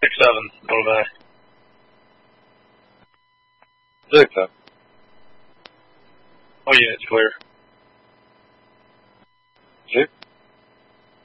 6-7, go back. 6-7. Oh yeah, it's clear.